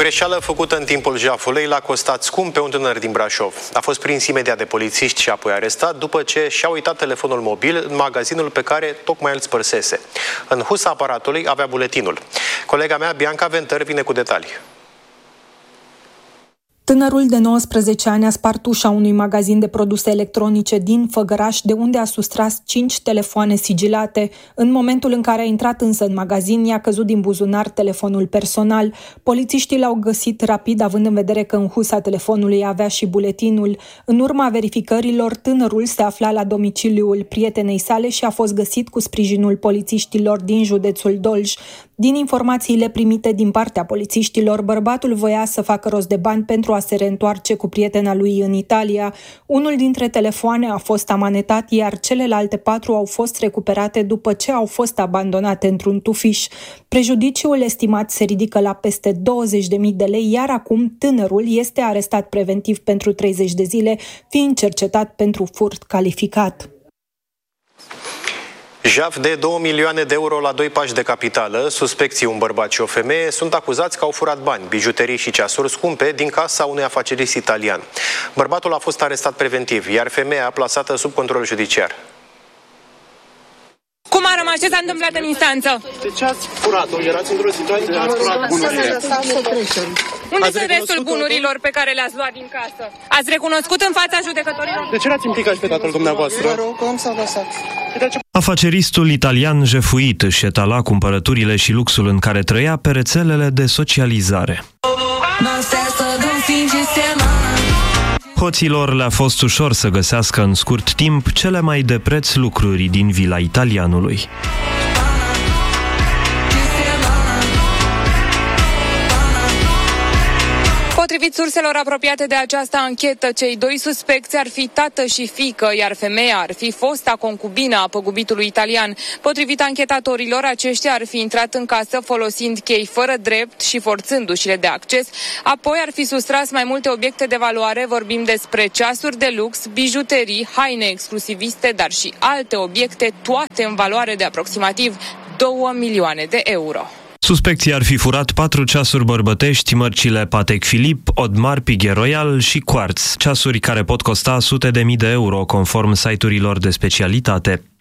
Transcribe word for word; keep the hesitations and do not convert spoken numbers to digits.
greșeală făcută în timpul jafului l-a costat scump pe un tânăr din Brașov. A fost prins imediat de polițiști și apoi arestat după ce și-a uitat telefonul mobil în magazinul pe care tocmai îl spărsese. În husa aparatului avea buletinul. Colega mea, Bianca Venter, vine cu detalii. Tânărul de nouăsprezece ani a spart ușa unui magazin de produse electronice din Făgăraș, de unde a sustras cinci telefoane sigilate. În momentul în care a intrat însă în magazin, i-a căzut din buzunar telefonul personal. Polițiștii l-au găsit rapid, având în vedere că în husa telefonului avea și buletinul. În urma verificărilor, tânărul se afla la domiciliul prietenei sale și a fost găsit cu sprijinul polițiștilor din județul Dolj. Din informațiile primite din partea polițiștilor, bărbatul voia să facă rost de bani pentru a se reîntoarce cu prietena lui în Italia. Unul dintre telefoane a fost amanetat, iar celelalte patru au fost recuperate după ce au fost abandonate într-un tufiș. Prejudiciul estimat se ridică la peste douăzeci de mii de lei, iar acum tânărul este arestat preventiv pentru treizeci de zile, fiind cercetat pentru furt calificat. Jaf de două milioane de euro la doi pași de capitală, suspecții un bărbat și o femeie sunt acuzați că au furat bani, bijuterii și ceasuri scumpe din casa unui afacerist italian. Bărbatul a fost arestat preventiv, iar femeia plasată sub control judiciar. Cum a rămas? Ce s-a întâmplat în instanță? De ce ați furat-o? Erați într-o situație, ați furat bunurile. Unde sunt restul bunurilor pe care le-ați luat din casă? Ați recunoscut în fața judecătorilor? De ce l-ați implicat pe tatăl dumneavoastră? Afaceristul italian jefuit își etala cumpărăturile și luxul în care trăia pe rețelele de socializare. Hoților le-a fost ușor să găsească în scurt timp cele mai de preț lucruri din vila italianului. Potrivit surselor apropiate de această anchetă, cei doi suspecți ar fi tată și fiică, iar femeia ar fi fosta concubină a păgubitului italian. Potrivit anchetatorilor, aceștia ar fi intrat în casă folosind chei fără drept și forțându-și-le de acces, apoi ar fi sustras mai multe obiecte de valoare, vorbim despre ceasuri de lux, bijuterii, haine exclusiviste, dar și alte obiecte, toate în valoare de aproximativ două milioane de euro. Suspecții ar fi furat patru ceasuri bărbătești, mărcile Patek Philippe, Audemars Piguet Royal și Quartz, ceasuri care pot costa sute de mii de euro, conform site-urilor de specialitate.